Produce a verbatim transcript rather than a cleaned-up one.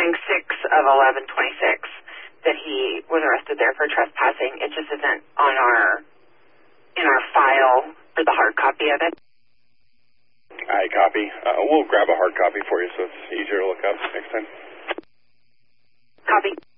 showing six of eleven twenty-six that he was arrested there for trespassing. It just isn't on our, in our file for the hard copy of it. I copy. Uh, we'll grab a hard copy for you so it's easier to look up next time. Copy.